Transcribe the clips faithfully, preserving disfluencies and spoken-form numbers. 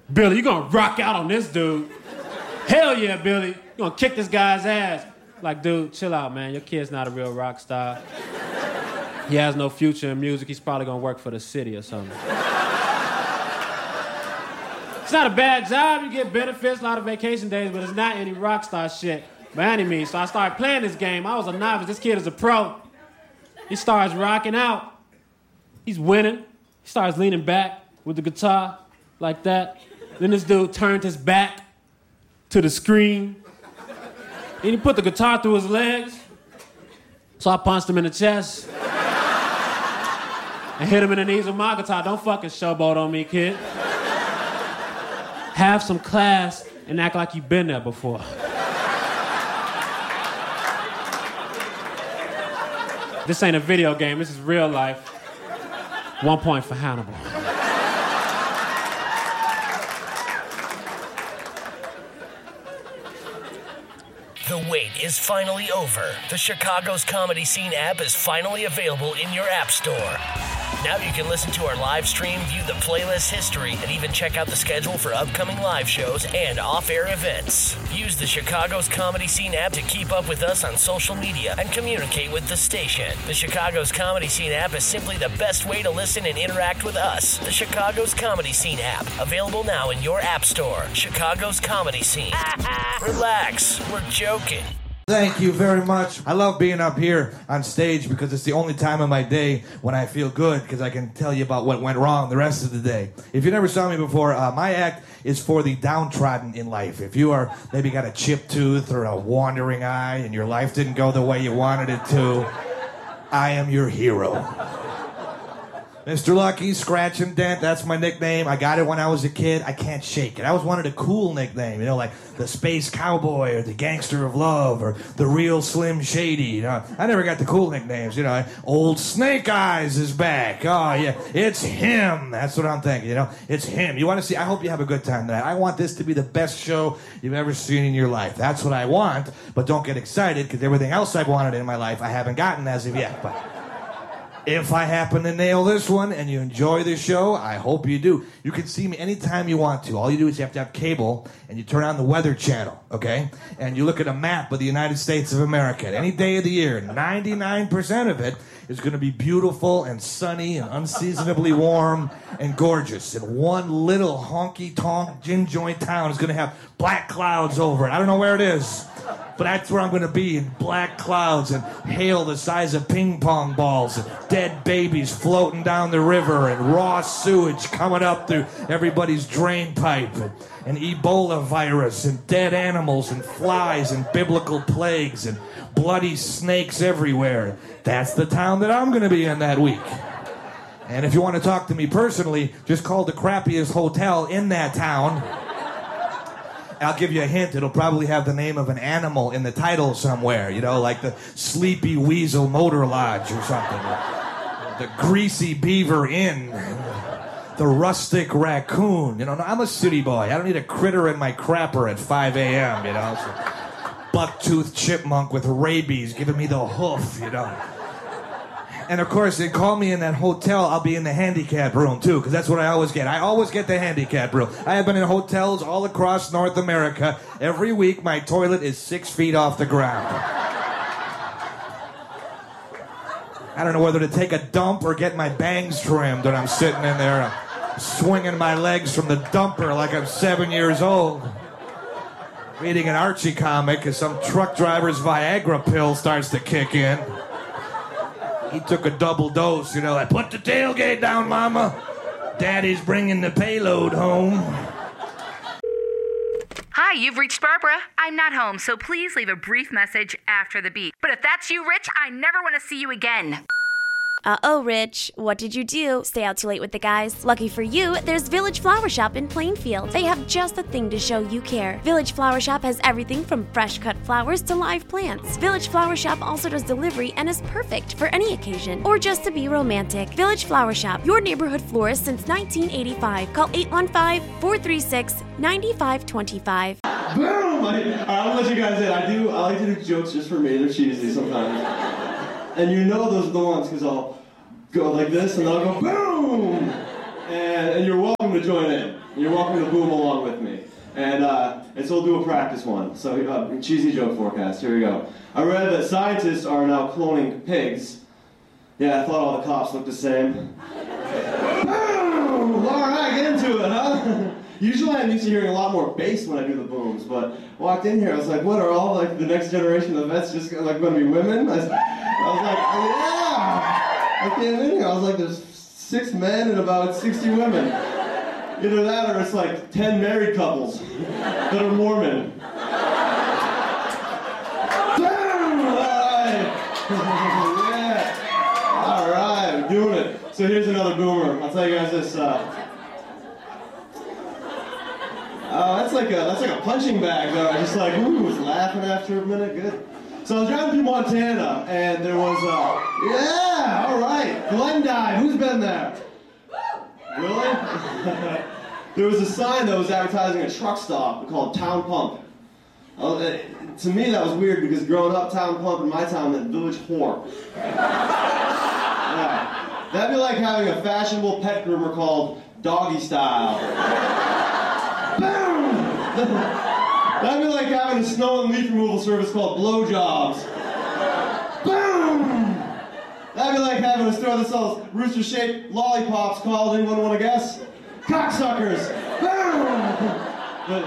Billy, you gonna rock out on this dude. Hell yeah, Billy. You gonna kick this guy's ass. Like, dude, chill out, man. Your kid's not a real rock star. He has no future in music. He's probably gonna work for the city or something. It's not a bad job. You get benefits, a lot of vacation days, but it's not any rock star shit by any means. So I started playing this game. I was a novice. This kid is a pro. He starts rocking out. He's winning. He starts leaning back with the guitar like that. Then this dude turned his back to the screen. Then he put the guitar through his legs. So I punched him in the chest and hit him in the knees with my guitar. Don't fucking showboat on me, kid. Have some class and act like you've been there before. This ain't a video game, this is real life. One point for Hannibal. The wait is finally over. The Chicago's Comedy Scene app is finally available in your app store. Now you can listen to our live stream, view the playlist history, and even check out the schedule for upcoming live shows and off-air events. Use the Chicago's Comedy Scene app to keep up with us on social media and communicate with the station. The Chicago's Comedy Scene app is simply the best way to listen and interact with us. The Chicago's Comedy Scene app, available now in your app store. Chicago's Comedy Scene. Relax, we're joking. Thank you very much. I love being up here on stage because it's the only time of my day when I feel good because I can tell you about what went wrong the rest of the day. If you never saw me before, uh, my act is for the downtrodden in life. If you are maybe got a chipped tooth or a wandering eye and your life didn't go the way you wanted it to, I am your hero. Mister Lucky, Scratch and Dent, that's my nickname. I got it when I was a kid. I can't shake it. I always wanted a cool nickname, you know, like the Space Cowboy or the Gangster of Love or the Real Slim Shady. You know, I never got the cool nicknames, you know. Old Snake Eyes is back. Oh, yeah, it's him. That's what I'm thinking, you know. It's him. You want to see, I hope you have a good time tonight. I want this to be the best show you've ever seen in your life. That's what I want, but don't get excited because everything else I've wanted in my life I haven't gotten as of yet, but... if I happen to nail this one and you enjoy the show, I hope you do. You can see me anytime you want to. All you do is you have to have cable and you turn on the Weather Channel, okay? And you look at a map of the United States of America. Any day of the year, ninety-nine percent of it is going to be beautiful and sunny and unseasonably warm and gorgeous. And one little honky-tonk gin joint town is going to have black clouds over it. I don't know where it is. But that's where I'm going to be, in black clouds and hail the size of ping pong balls and dead babies floating down the river and raw sewage coming up through everybody's drain pipe and, and Ebola virus and dead animals and flies and biblical plagues and bloody snakes everywhere. That's the town that I'm going to be in that week. And if you want to talk to me personally, just call the crappiest hotel in that town. I'll give you a hint. It'll probably have the name of an animal in the title somewhere, you know, like the Sleepy Weasel Motor Lodge or something. Or the Greasy Beaver Inn. The Rustic Raccoon. You know, I'm a city boy. I don't need a critter in my crapper at five a.m., you know. So, buck-toothed chipmunk with rabies giving me the hoof, you know. And, of course, they call me in that hotel, I'll be in the handicap room, too, because that's what I always get. I always get the handicap room. I have been in hotels all across North America. Every week, my toilet is six feet off the ground. I don't know whether to take a dump or get my bangs trimmed when I'm sitting in there swinging my legs from the dumper like I'm seven years old. Reading an Archie comic as some truck driver's Viagra pill starts to kick in. He took a double dose, you know, like, put the tailgate down, mama. Daddy's bringing the payload home. Hi, you've reached Barbara. I'm not home, so please leave a brief message after the beep. But if that's you, Rich, I never want to see you again. Uh-oh, Rich. What did you do? Stay out too late with the guys? Lucky for you, there's Village Flower Shop in Plainfield. They have just the thing to show you care. Village Flower Shop has everything from fresh-cut flowers to live plants. Village Flower Shop also does delivery and is perfect for any occasion or just to be romantic. Village Flower Shop, your neighborhood florist since nineteen eighty-five. Call eight one five, four three six, nine five two five. Boom! I, I'll let you guys in. I do. I like to do jokes just for me. They're cheesy sometimes. And you know those are the ones because I'll go like this and then I'll go boom! And, and you're welcome to to join in. You're welcome to boom along with me. And, uh, and so we'll do a practice one. So, uh, cheesy joke forecast. Here we go. I read that scientists are now cloning pigs. Yeah, I thought all the cops looked the same. Boom! All right, get into it, huh? Usually I'm used to hearing a lot more bass when I do the booms, but walked in here, I was like, what, are all like the next generation of vets just like going to be women? I was, I was like, oh, yeah! I came in here, I was like, there's six men and about sixty women. Either that or it's like ten married couples that are Mormon. Boom! All right! Yeah! All right, we're doing it. So here's another boomer. I'll tell you guys this. Uh, Uh, that's like a that's like a punching bag though. I just like ooh, was laughing after a minute. Good. So I was driving through Montana, and there was uh yeah, all right, Glendive. Who's been there? Really? There was a sign that was advertising a truck stop called Town Pump. Uh, to me, that was weird because growing up, Town Pump in my town meant village whore. Yeah. That'd be like having a fashionable pet groomer called Doggy Style. Boom! That'd be like having a snow and leaf removal service called Blowjobs. Boom! That'd be like having a store that sells rooster-shaped lollipops called, anyone want to guess? Cocksuckers! Boom! But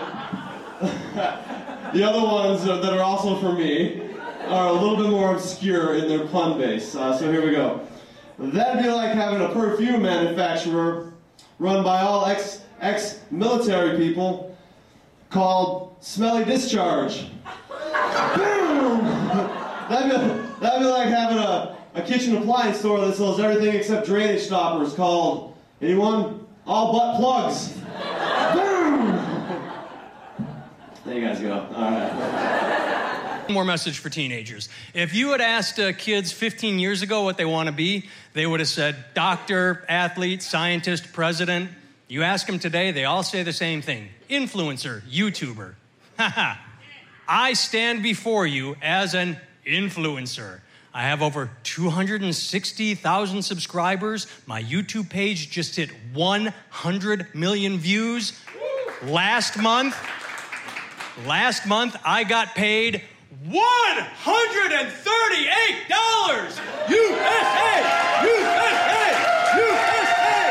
the other ones that are also for me are a little bit more obscure in their pun base. Uh, so here we go. That'd be like having a perfume manufacturer run by all ex ex-military people called Smelly Discharge. Boom! That'd be, that'd be like having a, a kitchen appliance store that sells everything except drainage stoppers called, anyone? All But Plugs. Boom! There you guys go. All right. One more message for teenagers. If you had asked uh, kids fifteen years ago what they want to be, they would have said doctor, athlete, scientist, president. You ask them today, they all say the same thing. Influencer, YouTuber. Haha. I stand before you as an influencer. I have over two hundred sixty thousand subscribers. My YouTube page just hit one hundred million views. Last month, last month I got paid one hundred thirty-eight dollars. U S A! U S A! U S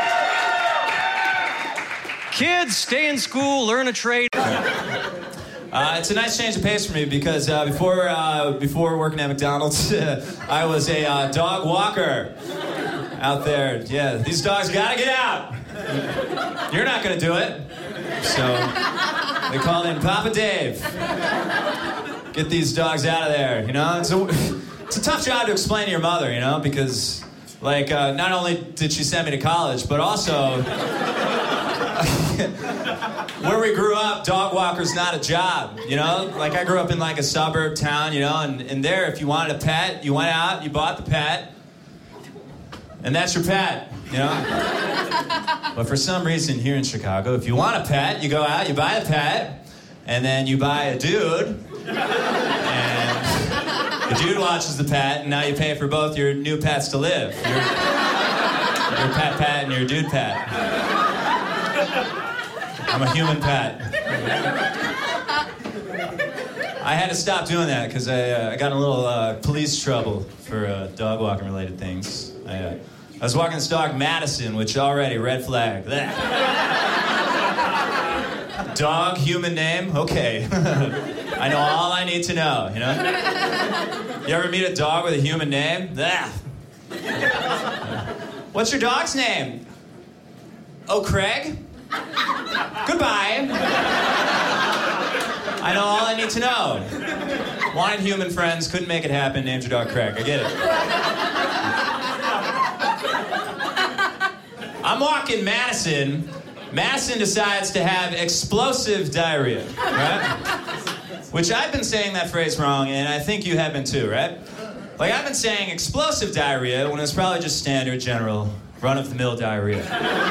A! Kids, stay in school, learn a trade. Uh, it's a nice change of pace for me because uh, before uh, before working at McDonald's, I was a uh, dog walker out there. Yeah, these dogs gotta get out. You're not gonna do it. So they called in Papa Dave. Get these dogs out of there, you know? It's a, it's a tough job to explain to your mother, you know, because, like, uh, not only did she send me to college, but also... where we grew up, dog walker's not a job, you know? Like, I grew up in, like, a suburb town, you know, and, and there, if you wanted a pet, you went out, you bought the pet, and that's your pet, you know? But for some reason here in Chicago, if you want a pet, you go out, you buy a pet, and then you buy a dude, and the dude watches the pet, and now you pay for both your new pets to live. Your, your pet pet and your dude pet. I'm a human pet. I had to stop doing that because I, uh, I got in a little uh, police trouble for uh, dog walking related things. I, uh, I was walking this dog, Madison, which already, red flag. Dog, human name, okay. I know all I need to know, you know? You ever meet a dog with a human name? What's your dog's name? Oh, Craig? Goodbye. I know all I need to know. Wanted human friends, couldn't make it happen, named your dog Craig. I get it. I'm walking Madison. Madison decides to have explosive diarrhea, right? Which I've been saying that phrase wrong, and I think you have been too, right? Like, I've been saying explosive diarrhea when it's probably just standard, general, run-of-the-mill diarrhea.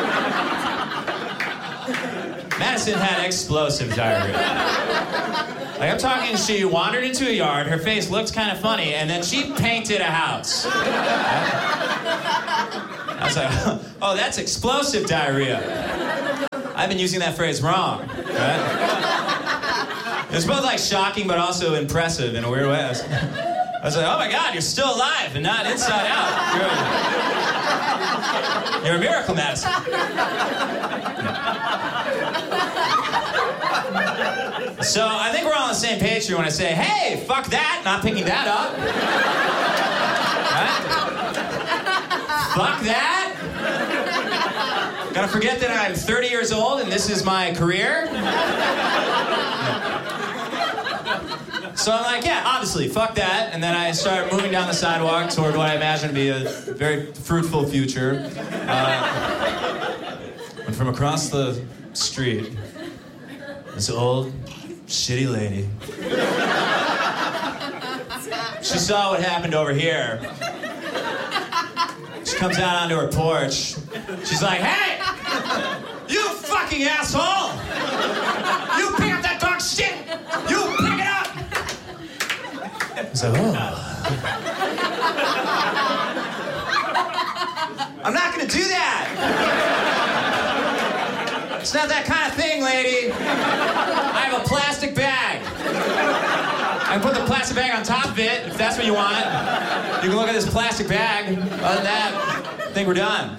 Madison had explosive diarrhea. Like, I'm talking, she wandered into a yard, her face looked kind of funny, and then she painted a house. I was like, oh, that's explosive diarrhea. I've been using that phrase wrong, right? It's both like shocking but also impressive in a weird way. I was, I was like, oh my God, you're still alive and not inside out. You're, you're a miracle, Madison. So I think we're all on the same page here when I say, hey, fuck that, not picking that up. Right? Fuck that. Gotta forget that I'm thirty years old and this is my career. So I'm like, yeah, obviously, fuck that. And then I start moving down the sidewalk toward what I imagine to be a very fruitful future. Uh, and from across the street, this old, shitty lady. She saw what happened over here. She comes out onto her porch. She's like, hey! You fucking asshole! You pick up that dog shit! You pick it up! I was like, oh. I'm not gonna do that! It's not that kind of thing, lady. I have a plastic bag. I can put the plastic bag on top of it, if that's what you want. You can look at this plastic bag. Other than that, I think we're done.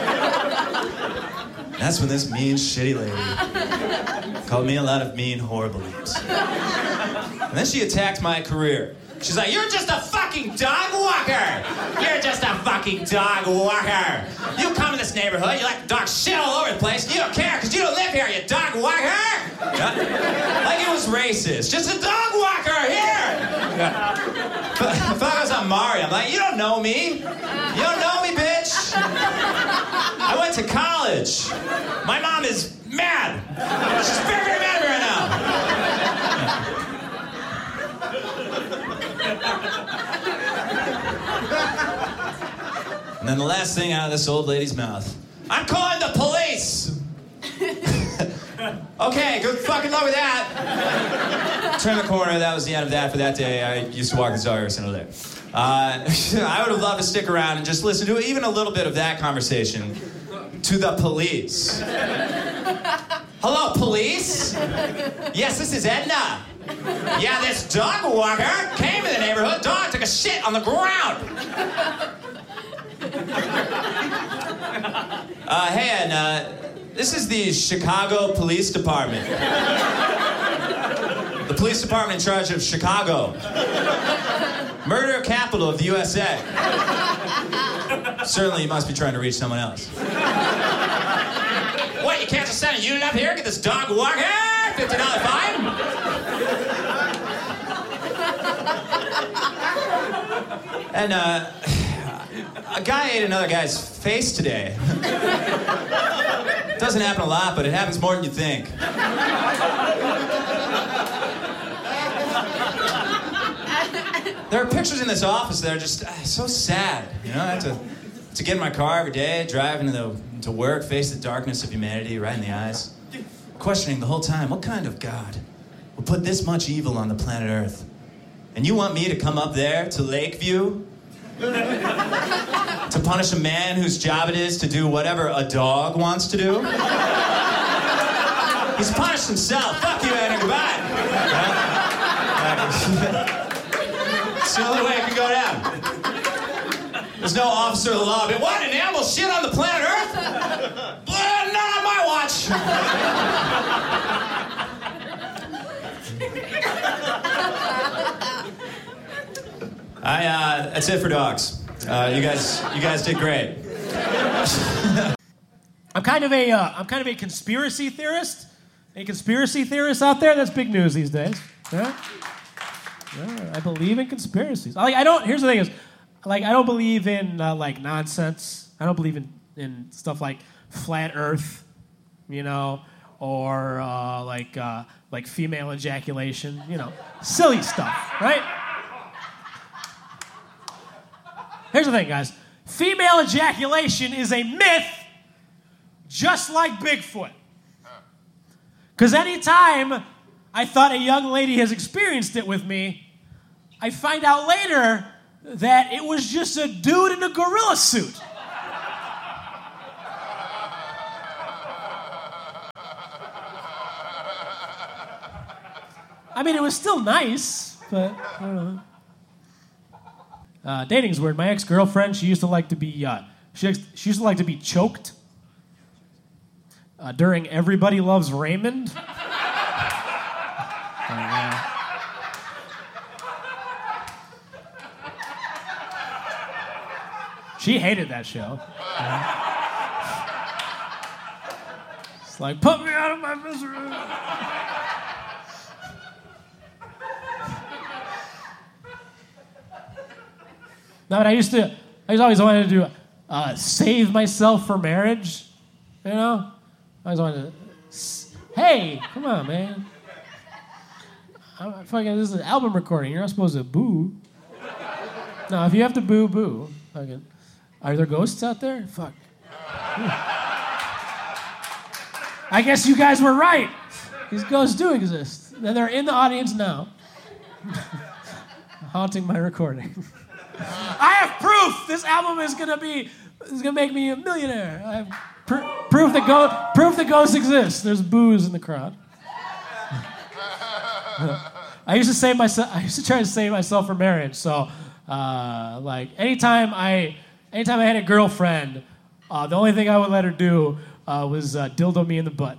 That's when this mean, shitty lady called me a lot of mean, horrible names. And then she attacked my career. She's like, you're just a fucking dog walker! You're just a fucking dog walker! You come in this neighborhood, you let the dog shit all over the place, and you don't care because you don't live here, you dog walker! Yeah. Like it was racist. Just a dog walker here! Yeah. If I was on Mario, I'm like, you don't know me! You don't know me, bitch! I went to college. My mom is mad. She's very, very mad at me right now. And then the last thing out of this old lady's mouth, I'm calling the police! Okay, good fucking luck with that. Turn the corner, that was the end of that for that day. I used to walk this dog every single day. Uh, I would have loved to stick around and just listen to even a little bit of that conversation to the police. Hello, police? Yes, this is Edna. Yeah, this dog walker came in the neighborhood. Dog took a shit on the ground. Uh, hey, Edna. This is the Chicago Police Department. The police department in charge of Chicago. Murder capital of the U S A. Certainly you must be trying to reach someone else. What, you can't just send a unit up here, get this dog walker? fifty dollar fine? And, uh, a guy ate another guy's face today. Doesn't happen a lot, but it happens more than you think. There are pictures in this office that are just uh, so sad. You know, I have to, to get in my car every day, drive into the, to work, face the darkness of humanity right in the eyes, questioning the whole time, what kind of God will put this much evil on the planet Earth? And you want me to come up there to Lakeview to punish a man whose job it is to do whatever a dog wants to do? He's punished himself. Fuck you, Anna. Goodbye. It's the only way it can go down. There's no officer of the law. But what, an animal shit on the planet Earth? Well, not on my watch. I, uh, that's it for dogs. Uh, you guys, you guys did great. I'm kind of a, uh, I'm kind of a conspiracy theorist. Any conspiracy theorists out there? That's big news these days. Yeah? Yeah, I believe in conspiracies. Like, I don't. Here's the thing: is like I don't believe in uh, like nonsense. I don't believe in, in stuff like flat Earth, you know, or uh, like uh, like female ejaculation. You know, silly stuff, right? Here's the thing, guys. Female ejaculation is a myth, just like Bigfoot. Because anytime I thought a young lady has experienced it with me, I find out later that it was just a dude in a gorilla suit. I mean, it was still nice, but I don't know. Uh, dating's weird. My ex-girlfriend, she used to like to be, uh, she, she used to like to be choked uh, during Everybody Loves Raymond. Oh, yeah. She hated that show. Uh, it's like, put me out of my misery. No, but I used to, I always wanted to do, uh, save myself for marriage, you know? I always wanted to, hey, come on, man. I'm fucking, this is an album recording. You're not supposed to boo. No, if you have to boo, boo. Fucking, are there ghosts out there? Fuck. I guess you guys were right. These ghosts do exist. And they're in the audience now. Haunting my recording. I have proof this album is gonna be is gonna make me a millionaire. I have pr- proof that go proof that ghosts exist. There's booze in the crowd. I used to save myself. I used to try to save myself for marriage. So, uh, like anytime I anytime I had a girlfriend, uh, the only thing I would let her do uh, was uh, dildo me in the butt.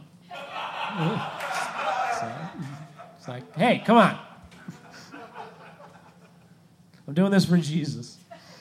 So, it's like, hey, come on. I'm doing this for Jesus.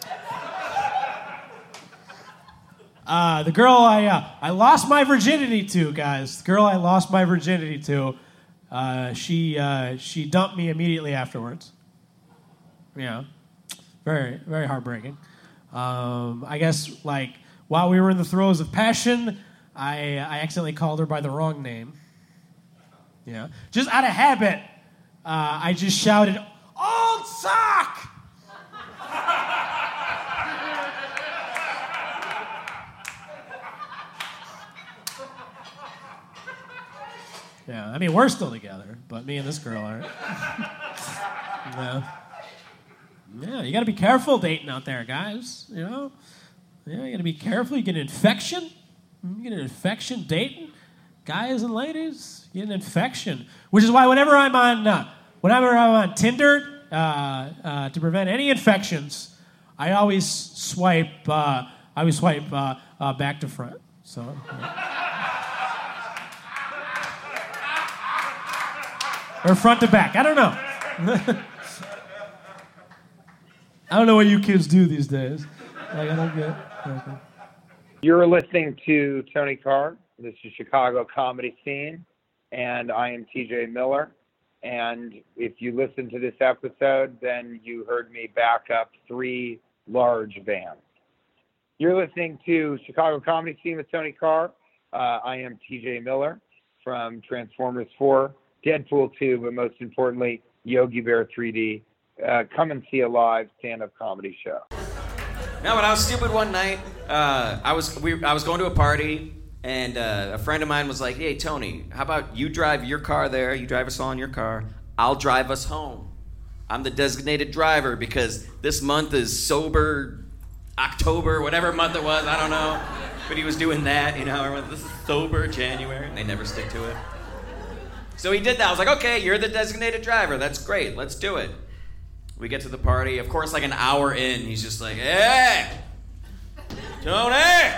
Uh, the girl I uh, I lost my virginity to, guys. The girl I lost my virginity to, uh, she uh, she dumped me immediately afterwards. Yeah, very very heartbreaking. Um, I guess like while we were in the throes of passion, I I accidentally called her by the wrong name. Yeah, just out of habit, uh, I just shouted, "Old sock!" Yeah, I mean, we're still together, but me and this girl aren't. Yeah. Yeah, you gotta be careful dating out there, guys, you know? Yeah, you gotta be careful. You get an infection. You get an infection dating. Guys and ladies, you get an infection. Which is why whenever I'm on, uh, whenever I'm on Tinder, uh, uh, to prevent any infections, I always swipe, uh, I always swipe uh, uh, back to front, so... Yeah. Or front to back. I don't know. I don't know what you kids do these days. Like, I don't get okay. You're listening to Tony Carr. This is Chicago Comedy Scene, and I am T J Miller. And if you listen to this episode, then you heard me back up three large bands. You're listening to Chicago Comedy Scene with Tony Carr. Uh, I am T J Miller from Transformers four. Deadpool two, but most importantly, Yogi Bear three D. Uh, come and see a live stand-up comedy show. Now, when I was stupid one night, uh, I was we, I was going to a party, and uh, a friend of mine was like, "Hey, Tony, how about you drive your car there? You drive us all in your car. I'll drive us home. I'm the designated driver because this month is sober October, whatever month it was. I don't know, but he was doing that. You know, this is sober January, and they never stick to it." So he did that. I was like, okay, you're the designated driver. That's great. Let's do it. We get to the party. Of course, like an hour in, he's just like, hey, Tony,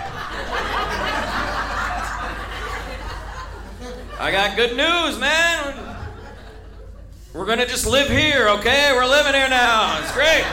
I got good news, man. We're going to just live here, okay? We're living here now. It's great.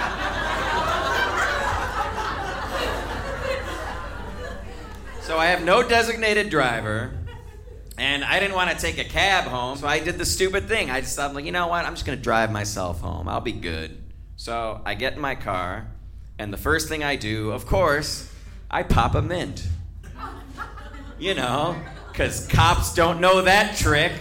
So I have no designated driver. And I didn't want to take a cab home, so I did the stupid thing. I just thought, I'm like, you know what? I'm just going to drive myself home. I'll be good. So I get in my car, and the first thing I do, of course, I pop a mint. You know, because cops don't know that trick.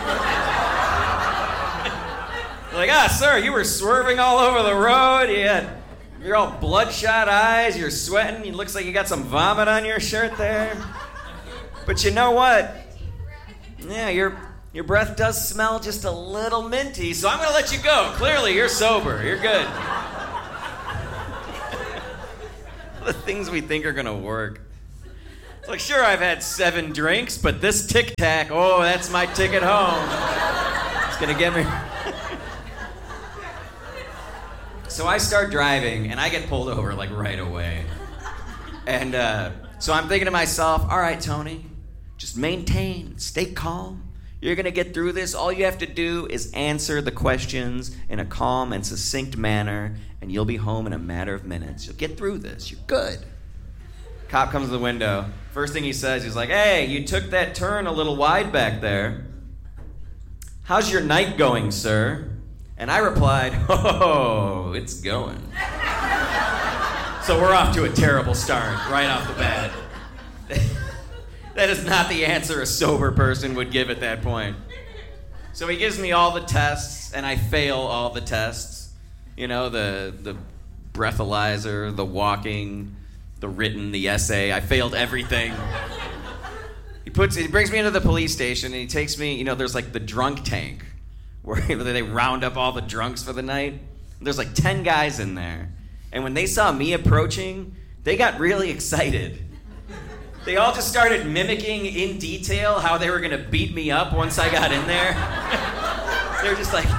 Like, ah, sir, you were swerving all over the road. You had, you're all bloodshot eyes. You're sweating. It looks like you got some vomit on your shirt there. But you know what? Yeah, your your breath does smell just a little minty, so I'm going to let you go. Clearly, you're sober. You're good. The things we think are going to work. It's like, sure, I've had seven drinks, but this Tic Tac, oh, that's my ticket home. It's gonna get me. So I start driving, and I get pulled over like right away. And uh, so I'm thinking to myself, all right, Tony, just maintain, stay calm. You're gonna get through this. All you have to do is answer the questions in a calm and succinct manner, and you'll be home in a matter of minutes. You'll get through this. You're good. Cop comes to the window. First thing he says, he's like, hey, you took that turn a little wide back there. How's your night going, sir? And I replied, oh, it's going. So we're off to a terrible start right off the bat. That is not the answer a sober person would give at that point. So he gives me all the tests, and I fail all the tests. You know, the the breathalyzer, the walking, the written, the essay. I failed everything. He puts he brings me into the police station, and he takes me, you know, there's like the drunk tank, where they round up all the drunks for the night. There's like ten guys in there. And when they saw me approaching, they got really excited. They all just started mimicking in detail how they were gonna beat me up once I got in there. They were just like...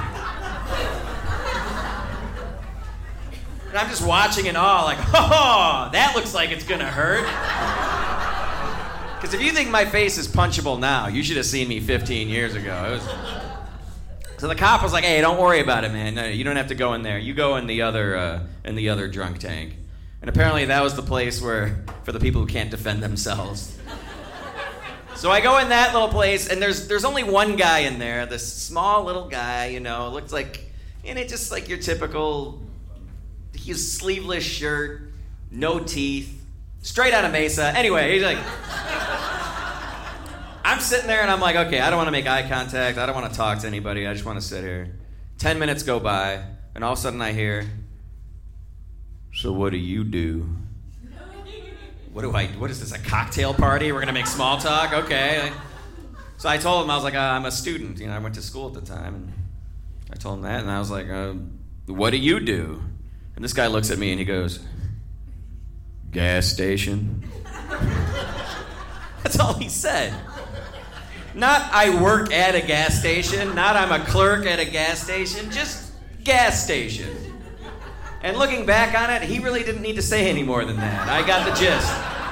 And I'm just watching in awe, like, oh, that looks like it's gonna hurt. Because if you think my face is punchable now, you should have seen me fifteen years ago. It was... So the cop was like, hey, don't worry about it, man. No, you don't have to go in there. You go in the other uh, in the other drunk tank. And apparently that was the place where, for the people who can't defend themselves. So I go in that little place, and there's there's only one guy in there, this small little guy, you know, looks like, and it just like your typical, he's sleeveless shirt, no teeth, straight out of Mesa. Anyway, he's like, I'm sitting there and I'm like, okay, I don't want to make eye contact. I don't want to talk to anybody. I just want to sit here. Ten minutes go by, and all of a sudden I hear, so what do you do? What do I, what is this, a cocktail party? We're going to make small talk? Okay. So I told him, I was like, uh, I'm a student. You know, I went to school at the time. And I told him that, and I was like, uh, what do you do? And this guy looks at me and he goes, gas station. That's all he said. Not I work at a gas station, not I'm a clerk at a gas station, just gas station. And looking back on it, he really didn't need to say any more than that. I got the gist.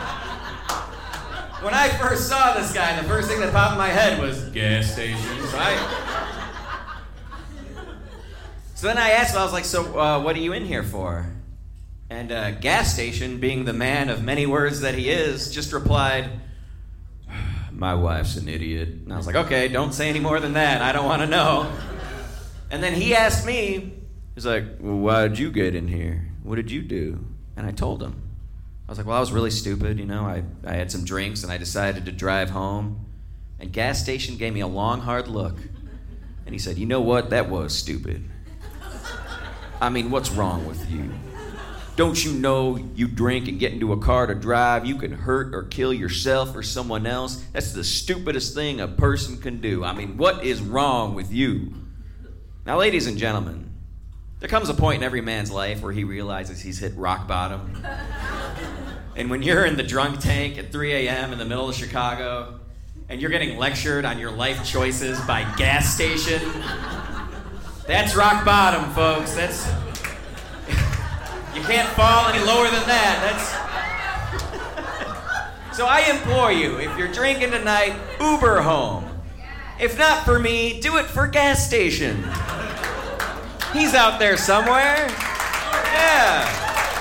When I first saw this guy, the first thing that popped in my head was gas station. So, I... so then I asked him, I was like, so uh, what are you in here for? And uh, gas station, being the man of many words that he is, just replied, my wife's an idiot. And I was like, okay, don't say any more than that. I don't want to know. And then he asked me, he's like, well, why did you get in here? What did you do? And I told him. I was like, well, I was really stupid, you know. I, I had some drinks, and I decided to drive home. And gas station gave me a long, hard look. And he said, you know what? That was stupid. I mean, what's wrong with you? Don't you know you drink and get into a car to drive, you can hurt or kill yourself or someone else? That's the stupidest thing a person can do. I mean, what is wrong with you? Now, ladies and gentlemen, there comes a point in every man's life where he realizes he's hit rock bottom. And when you're in the drunk tank at three a.m. in the middle of Chicago, and you're getting lectured on your life choices by gas station, that's rock bottom, folks. That's... You can't fall any lower than that. That's... So I implore you, if you're drinking tonight, Uber home. If not for me, do it for gas station. He's out there somewhere. Yeah.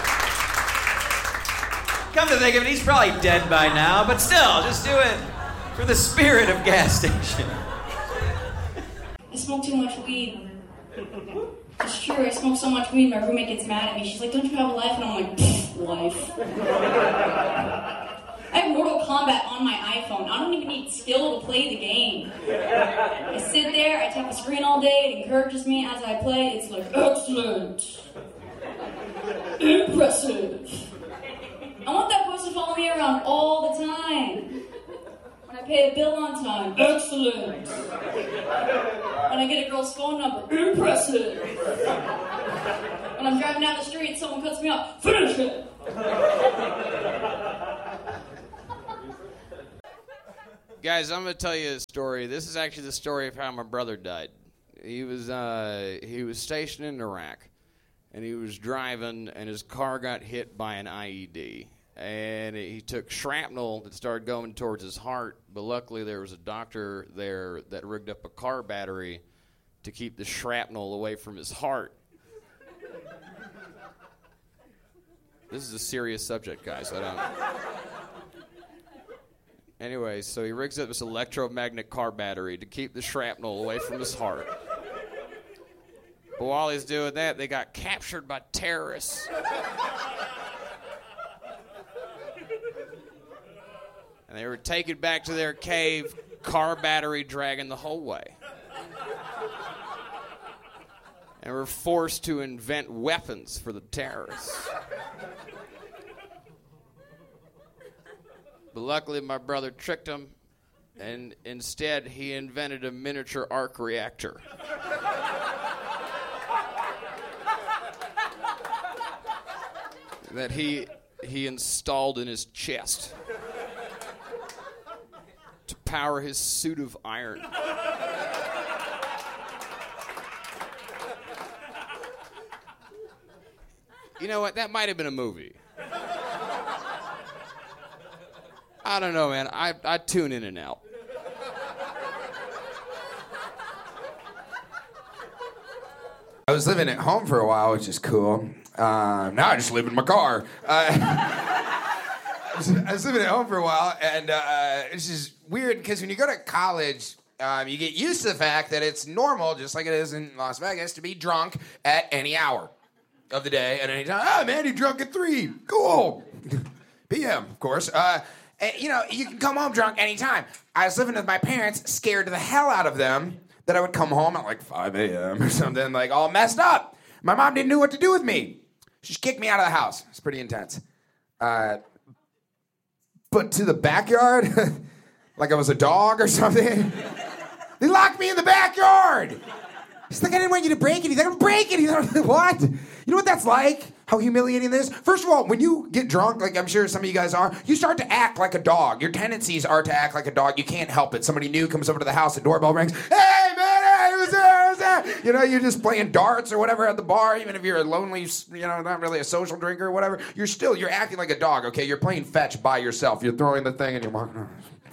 Come to think of it, he's probably dead by now, but still, just do it for the spirit of gas station. I smoke too much weed. It's true, I smoke so much weed, my roommate gets mad at me. She's like, don't you have a life? And I'm like, pfft, life. I have Mortal Kombat on my iPhone. I don't even need skill to play the game. I sit there, I tap the screen all day, it encourages me as I play. It's like, excellent. Impressive. I want that voice to follow me around all the time. When I pay a bill on time, excellent. When I get a girl's phone number, impressive. When I'm driving down the street, someone cuts me off, finish it. Guys, I'm going to tell you a story. This is actually the story of how my brother died. He was uh, he was stationed in Iraq, and he was driving, and his car got hit by an I E D. And he took shrapnel that started going towards his heart, but luckily there was a doctor there that rigged up a car battery to keep the shrapnel away from his heart. This is a serious subject, guys. I don't... Anyway, so he rigs up this electromagnetic car battery to keep the shrapnel away from his heart. But while he's doing that, they got captured by terrorists. And they were taken back to their cave, car battery dragging the whole way. And were forced to invent weapons for the terrorists. But luckily, my brother tricked him, and instead he invented a miniature arc reactor. that he he installed in his chest to power his suit of iron. You know what? That might have been a movie. I don't know, man. I, I tune in and out. I was living at home for a while, which is cool. Uh, now I just live in my car. Uh, I, was, I was living at home for a while, and uh, it's just weird because when you go to college, um, you get used to the fact that it's normal, just like it is in Las Vegas, to be drunk at any hour of the day at any time. Oh, man, you drunk at three. Cool. P M, of course. Uh, and, you know, you can come home drunk anytime. I was living with my parents, scared the hell out of them that I would come home at like five a.m. or something, like all messed up. My mom didn't know what to do with me. She just kicked me out of the house. It's pretty intense. Uh, but to the backyard, like I was a dog or something, they locked me in the backyard. He's like, I didn't want you to break it. He's like, I'm breaking it. He's like, what? You know what that's like? How humiliating this? First of all, when you get drunk, like I'm sure some of you guys are, you start to act like a dog. Your tendencies are to act like a dog. You can't help it. Somebody new comes over to the house, the doorbell rings. Hey, man, hey, who's there? Who's there? You know, you're just playing darts or whatever at the bar, even if you're a lonely, you know, not really a social drinker or whatever. You're still, you're acting like a dog, okay? You're playing fetch by yourself. You're throwing the thing and you're walking.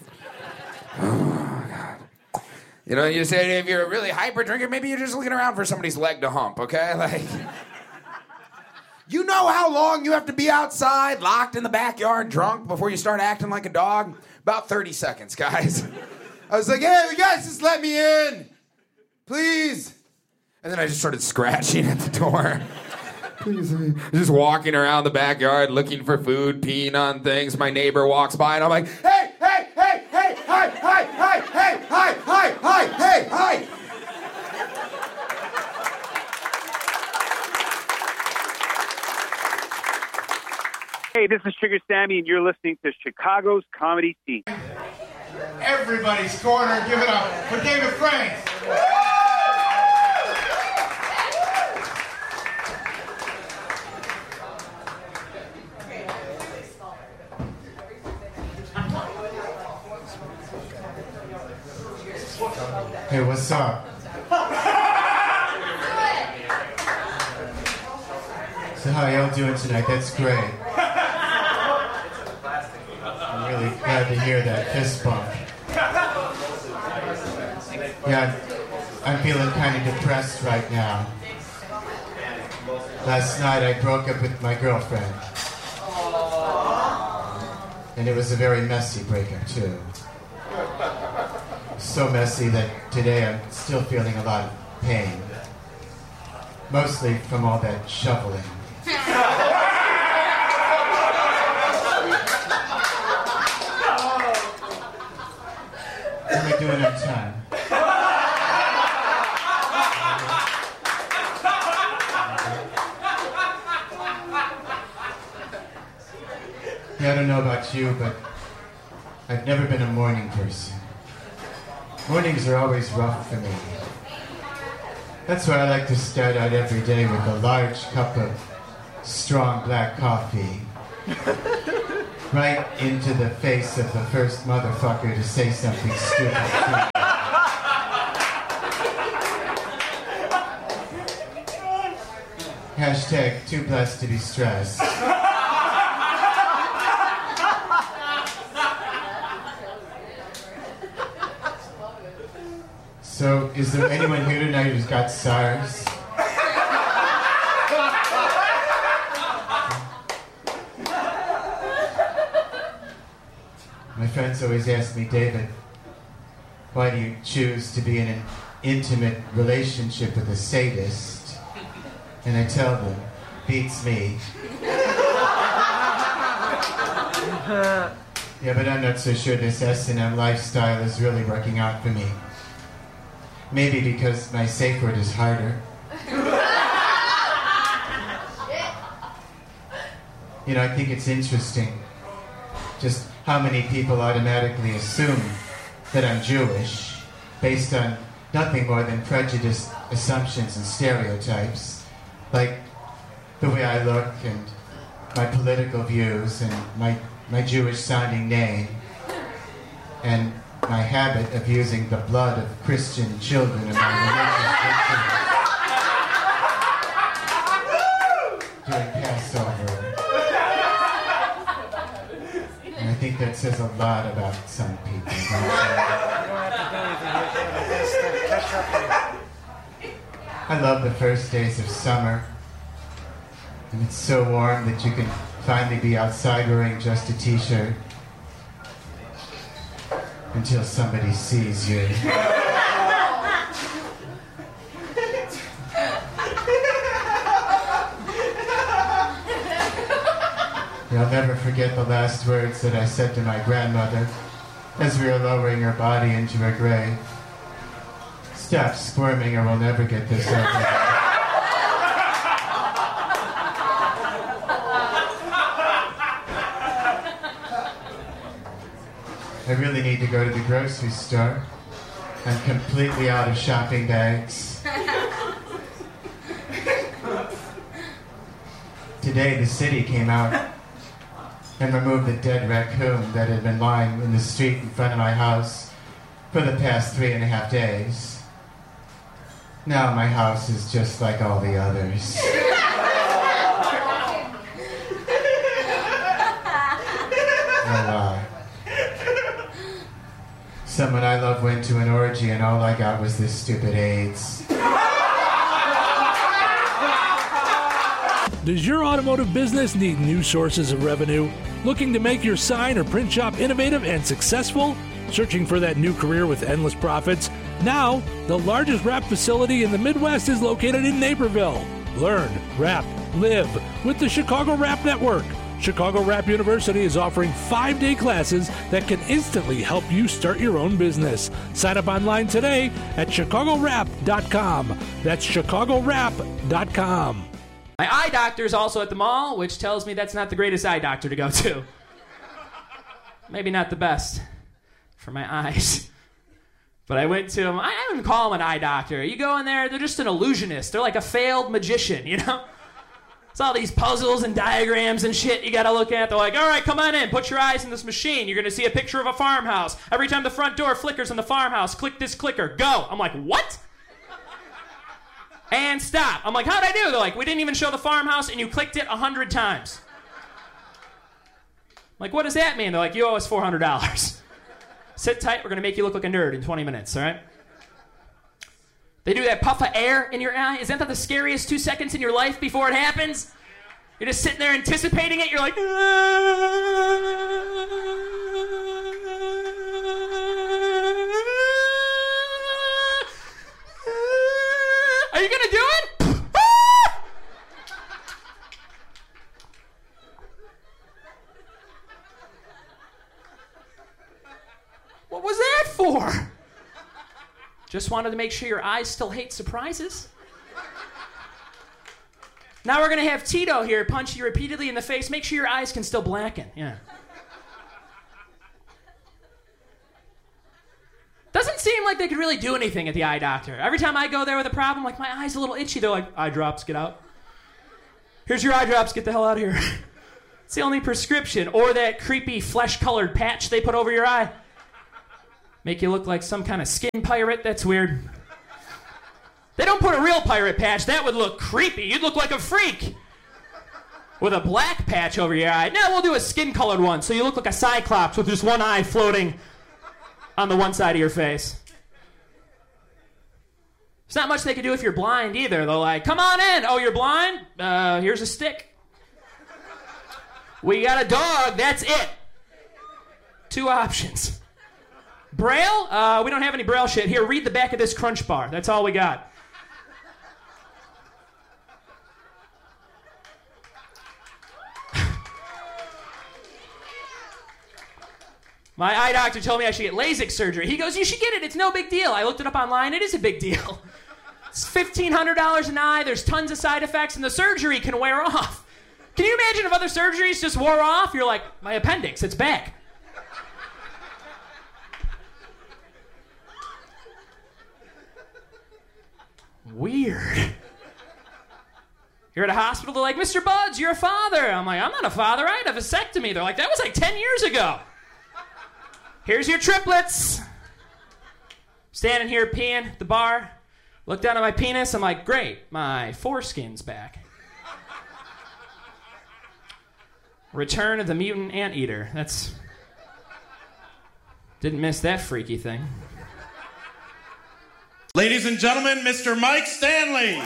Oh, God. You know, you say if you're a really hyper drinker, maybe you're just looking around for somebody's leg to hump, okay? Like... You know how long you have to be outside, locked in the backyard, drunk, before you start acting like a dog? About thirty seconds, guys. I was like, hey, you guys just let me in. Please. And then I just started scratching at the door. Please. Just walking around the backyard, looking for food, peeing on things. My neighbor walks by, and I'm like, hey, hey, hey, hey, hi, hi, hi, hey, hi, hi, hi, hey, hi. Hey, this is Sugar Sammy, and you're listening to Chicago's Comedy Scene. Everybody's corner, give it up for David Franks. Hey, what's up? So how y'all doing tonight? That's great. I'm really glad to hear that fist bump. Yeah, I'm feeling kind of depressed right now. Last night I broke up with my girlfriend. And it was a very messy breakup too. So messy that today I'm still feeling a lot of pain. Mostly from all that shoveling. What am I doing on time? Yeah, I don't know about you, but I've never been a morning person. Mornings are always rough for me. That's why I like to start out every day with a large cup of strong black coffee. Right into the face of the first motherfucker to say something stupid. Hashtag too blessed to be stressed. So, is there anyone here tonight who's got SARS? My friends always ask me, David, why do you choose to be in an intimate relationship with a sadist? And I tell them, beats me. Yeah, but I'm not so sure this S and M lifestyle is really working out for me. Maybe because my safe word is harder. You know, I think it's interesting just how many people automatically assume that I'm Jewish based on nothing more than prejudiced assumptions and stereotypes, like the way I look and my political views and my, my Jewish-sounding name and my habit of using the blood of Christian children in my religious rituals during Passover. And I think that says a lot about some people. I love the first days of summer. And it's so warm that you can finally be outside wearing just a t-shirt until somebody sees you. I'll never forget the last words that I said to my grandmother as we were lowering her body into her grave. Stop squirming or we'll never get this over. I really need to go to the grocery store. I'm completely out of shopping bags. Today the city came out and removed the dead raccoon that had been lying in the street in front of my house for the past three and a half days. Now my house is just like all the others. No lie. Someone I love went to an orgy and all I got was this stupid AIDS. Does your automotive business need new sources of revenue? Looking to make your sign or print shop innovative and successful? Searching for that new career with endless profits? Now, the largest wrap facility in the Midwest is located in Naperville. Learn, wrap, live with the Chicago Wrap Network. Chicago Wrap University is offering five-day classes that can instantly help you start your own business. Sign up online today at chicago wrap dot com. That's chicago wrap dot com. My eye doctor's also at the mall, which tells me that's not the greatest eye doctor to go to. Maybe not the best for my eyes. But I went to him. I don't even call him an eye doctor. You go in there, they're just an illusionist. They're like a failed magician, you know? It's all these puzzles and diagrams and shit you gotta look at. They're like, all right, come on in. Put your eyes in this machine. You're gonna see a picture of a farmhouse. Every time the front door flickers in the farmhouse, click this clicker. Go. I'm like, what? And stop. I'm like, how'd I do? They're like, we didn't even show the farmhouse and you clicked it a hundred times. I'm like, what does that mean? They're like, you owe us four hundred dollars. Sit tight, we're gonna make you look like a nerd in twenty minutes, all right? They do that puff of air in your eye. Isn't that the scariest two seconds in your life before it happens? You're just sitting there anticipating it. You're like, are you gonna do it? What was that for? Just wanted to make sure your eyes still hate surprises. Now we're gonna have Tito here punch you repeatedly in the face. Make sure your eyes can still blacken. Yeah. Doesn't seem like they could really do anything at the eye doctor. Every time I go there with a problem, like my eye's a little itchy, they're like, eye drops, get out. Here's your eye drops, get the hell out of here. It's the only prescription. Or that creepy flesh-colored patch they put over your eye. Make you look like some kind of skin pirate. That's weird. They don't put a real pirate patch. That would look creepy. You'd look like a freak. With a black patch over your eye. Now we'll do a skin-colored one, so you look like a cyclops with just one eye floating on the one side of your face. There's not much they can do if you're blind either. They're like, come on in. Oh, you're blind? Uh, here's a stick. We got a dog. That's it. Two options. Braille? Uh, we don't have any Braille shit. Here, read the back of this Crunch Bar. That's all we got. My eye doctor told me I should get LASIK surgery. He goes, you should get it. It's no big deal. I looked it up online. It is a big deal. It's fifteen hundred dollars an eye. There's tons of side effects, and the surgery can wear off. Can you imagine if other surgeries just wore off? You're like, my appendix, it's back. Weird. You're at a hospital, they're like, Mister Buds, you're a father. I'm like, I'm not a father. I had a vasectomy. They're like, that was like ten years ago. Here's your triplets. Standing here peeing at the bar. Look down at my penis. I'm like, great, my foreskin's back. Return of the Mutant Anteater. That's... Didn't miss that freaky thing. Ladies and gentlemen, Mister Mike Stanley.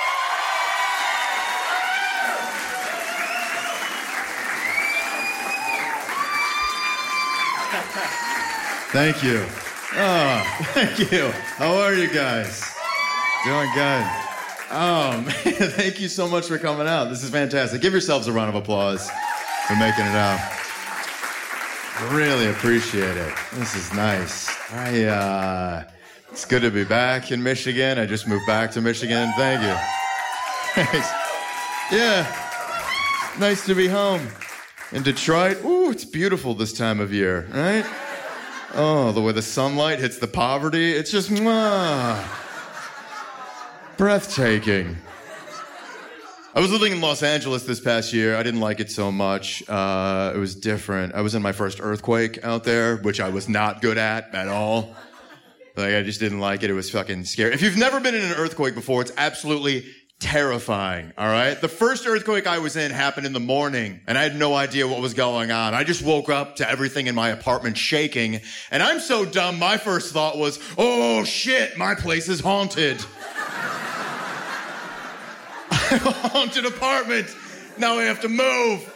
Thank you. Oh, thank you. How are you guys? Doing good. Oh, man, thank you so much for coming out. This is fantastic. Give yourselves a round of applause for making it out. I really appreciate it. This is nice. I, uh, it's good to be back in Michigan. I just moved back to Michigan. Thank you. Thanks. Yeah. Nice to be home. In Detroit, ooh, it's beautiful this time of year, right? Oh, the way the sunlight hits the poverty, it's just, mwah, breathtaking. I was living in Los Angeles this past year. I didn't like it so much. Uh, it was different. I was in my first earthquake out there, which I was not good at at all. Like, I just didn't like it. It was fucking scary. If you've never been in an earthquake before, it's absolutely terrifying, all right? The first earthquake I was in happened in the morning, and I had no idea what was going on. I just woke up to everything in my apartment shaking, and I'm so dumb, my first thought was, oh, shit, my place is haunted. I have a haunted apartment. Now I have to move.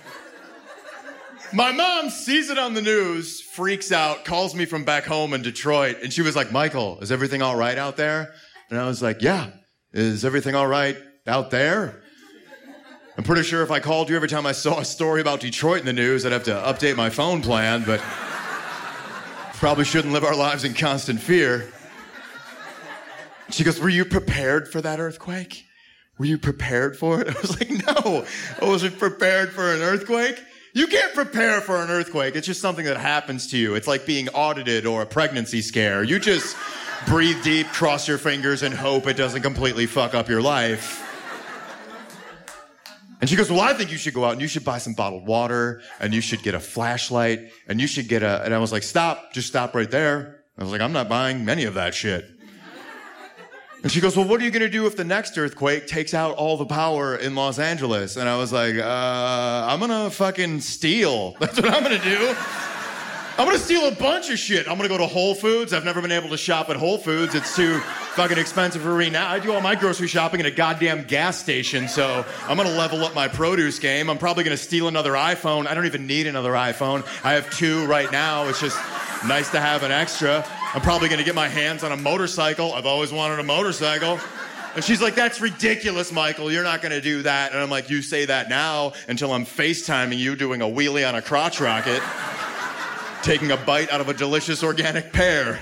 My mom sees it on the news, freaks out, calls me from back home in Detroit, and she was like, Michael, is everything all right out there? And I was like, yeah. Is everything all right out there? I'm pretty sure if I called you every time I saw a story about Detroit in the news, I'd have to update my phone plan, but probably shouldn't live our lives in constant fear. She goes, were you prepared for that earthquake? Were you prepared for it? I was like, no, I wasn't prepared for an earthquake. You can't prepare for an earthquake. It's just something that happens to you. It's like being audited or a pregnancy scare. You just breathe deep, cross your fingers, and hope it doesn't completely fuck up your life. And she goes, well, I think you should go out and you should buy some bottled water and you should get a flashlight and you should get a... And I was like, stop, just stop right there. I was like, I'm not buying any of that shit. And she goes, well, what are you going to do if the next earthquake takes out all the power in Los Angeles? And I was like, uh, I'm going to fucking steal. That's what I'm going to do. I'm going to steal a bunch of shit. I'm going to go to Whole Foods. I've never been able to shop at Whole Foods. It's too fucking expensive for me now. I do all my grocery shopping at a goddamn gas station, so I'm going to level up my produce game. I'm probably going to steal another iPhone. I don't even need another iPhone. I have two right now. It's just nice to have an extra. I'm probably going to get my hands on a motorcycle. I've always wanted a motorcycle. And she's like, that's ridiculous, Michael. You're not going to do that. And I'm like, you say that now until I'm FaceTiming you doing a wheelie on a crotch rocket, taking a bite out of a delicious organic pear.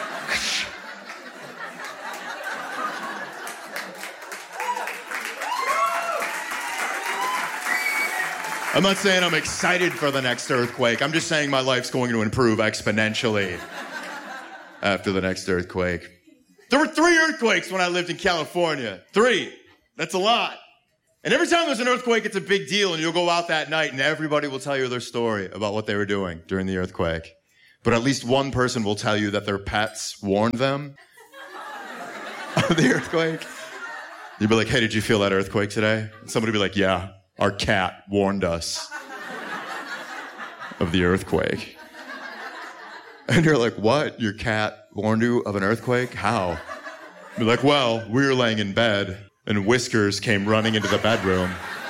I'm not saying I'm excited for the next earthquake. I'm just saying my life's going to improve exponentially after the next earthquake. There were three earthquakes when I lived in California. Three. That's a lot. And every time there's an earthquake, it's a big deal, and you'll go out that night, and everybody will tell you their story about what they were doing during the earthquake. But at least one person will tell you that their pets warned them. of the earthquake. You'd be like, hey, did you feel that earthquake today? And somebody would be like, yeah, our cat warned us of the earthquake. And you're like, what? Your cat warned you of an earthquake? How? You're like, well, we were laying in bed, and Whiskers came running into the bedroom.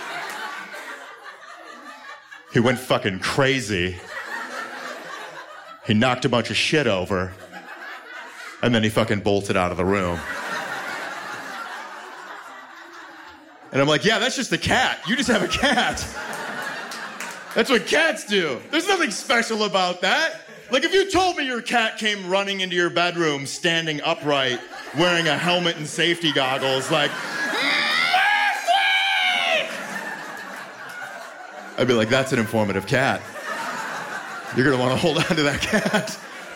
He went fucking crazy. He knocked a bunch of shit over, and then he fucking bolted out of the room. And I'm like, yeah, that's just a cat. You just have a cat. That's what cats do. There's nothing special about that. Like, if you told me your cat came running into your bedroom, standing upright, wearing a helmet and safety goggles, like, I'd be like, that's an informative cat. You're gonna wanna hold on to that cat.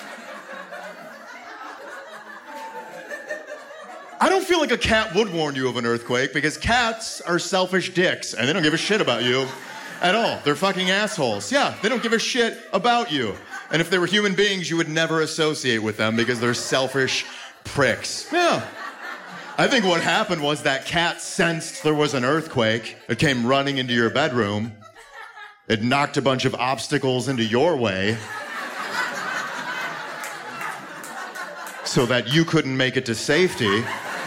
I don't feel like a cat would warn you of an earthquake because cats are selfish dicks and they don't give a shit about you at all. They're fucking assholes. Yeah, they don't give a shit about you. And if they were human beings, you would never associate with them because they're selfish pricks. Yeah. I think what happened was that cat sensed there was an earthquake. It came running into your bedroom. It knocked a bunch of obstacles into your way so that you couldn't make it to safety.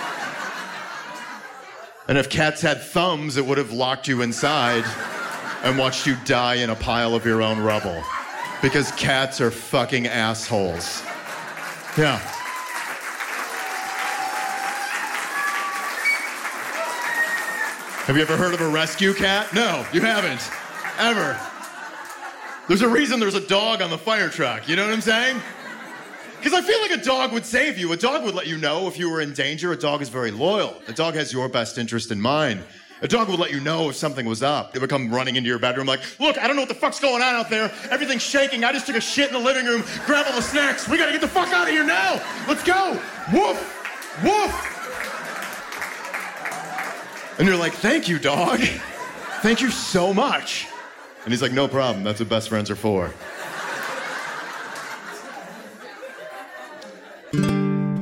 And if cats had thumbs, it would have locked you inside and watched you die in a pile of your own rubble. Because cats are fucking assholes. Yeah. Have you ever heard of a rescue cat? No, you haven't. Ever. There's a reason there's a dog on the fire truck. You know what I'm saying? Because I feel like a dog would save you. A dog would let you know if you were in danger. A dog is very loyal. A dog has your best interest in mind. A dog would let you know if something was up. It would come running into your bedroom like, look, I don't know what the fuck's going on out there. Everything's shaking. I just took a shit in the living room. Grab all the snacks. We gotta get the fuck out of here now. Let's go. Woof. Woof. And you're like, thank you, dog. Thank you so much. And he's like, no problem. That's what best friends are for.